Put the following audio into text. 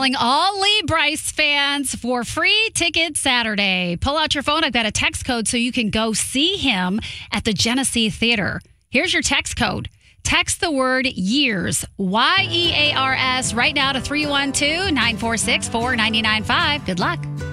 calling all Lee Brice fans for free tickets Saturday. Pull out your phone. I've got a text code so you can go see him at the Genesee Theater. Here's your text code. Text the word YEARS, YEARS, right now to 312-946-4995. Good luck.